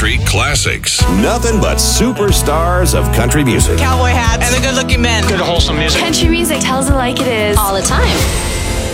country classics. Nothing but superstars of country music. Cowboy hats and the good-looking men. Good wholesome music. Country music tells it like it is. All the time.